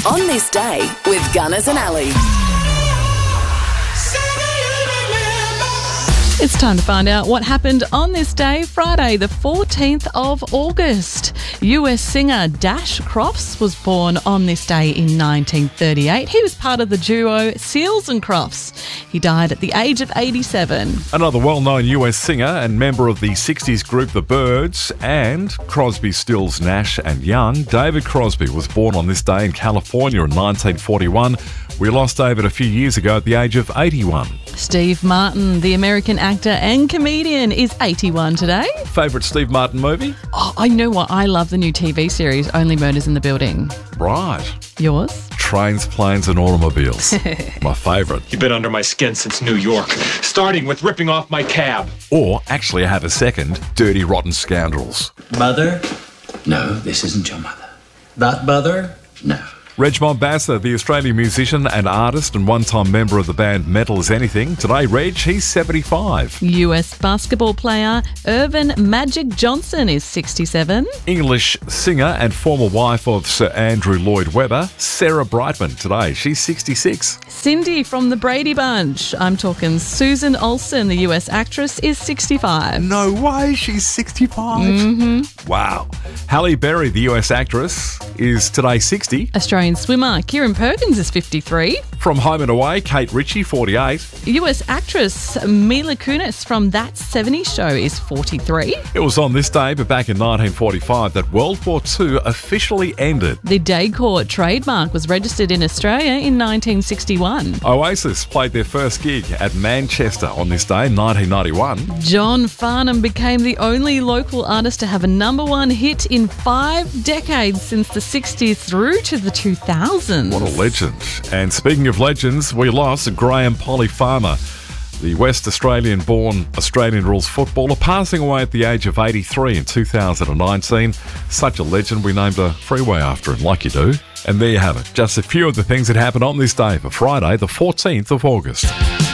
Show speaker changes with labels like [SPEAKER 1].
[SPEAKER 1] On This Day with Gunners and Ali.
[SPEAKER 2] It's time to find out what happened on this day, Friday, the 14th of August. US singer Dash Crofts was born on this day in 1938. He was part of the duo Seals and Crofts. He died at the age of 87.
[SPEAKER 3] Another well-known US singer and member of the 60s group The Byrds and Crosby, Stills, Nash and Young, David Crosby was born on this day in California in 1941. We lost David a few years ago at the age of 81.
[SPEAKER 2] Steve Martin, the American actor and comedian, is 81 today.
[SPEAKER 3] Favourite Steve Martin movie?
[SPEAKER 2] Oh, I know what. I love the new TV series, Only Murders in the Building.
[SPEAKER 3] Right.
[SPEAKER 2] Yours?
[SPEAKER 3] Trains, Planes and Automobiles. My favourite.
[SPEAKER 4] You've been under my skin since New York, starting with ripping off my cab.
[SPEAKER 3] Or, actually I have a second, Dirty Rotten Scoundrels.
[SPEAKER 5] Mother? No, this isn't your mother. That mother? No.
[SPEAKER 3] Reg Mombassa, the Australian musician and artist and one-time member of the band Metal Is Anything. Today, Reg, he's 75.
[SPEAKER 2] US basketball player Irvin Magic Johnson is 67.
[SPEAKER 3] English singer and former wife of Sir Andrew Lloyd Webber, Sarah Brightman. Today, she's 66.
[SPEAKER 2] Cindy from the Brady Bunch. I'm talking Susan Olsen, the US actress, is 65.
[SPEAKER 3] No way, she's 65?
[SPEAKER 2] Mm-hmm.
[SPEAKER 3] Wow. Halle Berry, the US actress, is today 60.
[SPEAKER 2] Australian swimmer Kieran Perkins is 53.
[SPEAKER 3] From Home and Away, Kate Ritchie, 48.
[SPEAKER 2] US actress Mila Kunis from That 70s Show is 43.
[SPEAKER 3] It was on this day, but back in 1945, that World War II officially ended.
[SPEAKER 2] The Daycourt trademark was registered in Australia in 1961.
[SPEAKER 3] Oasis played their first gig at Manchester on this day in 1991.
[SPEAKER 2] John Farnham became the only local artist to have a #1 hit in 5 decades since the 60s through to the 2000s.
[SPEAKER 3] What a legend. And speaking of legends, we lost Graham Polyfarmer, the West Australian-born Australian rules footballer, passing away at the age of 83 in 2019. Such a legend, we named a freeway after him, like you do. And there you have it, just a few of the things that happened on this day for Friday, the 14th of August.